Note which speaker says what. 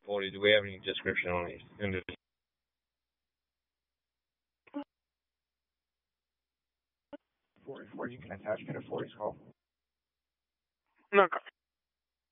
Speaker 1: 40. Do we have any description on it? Where you can attach me to 40's call?
Speaker 2: No,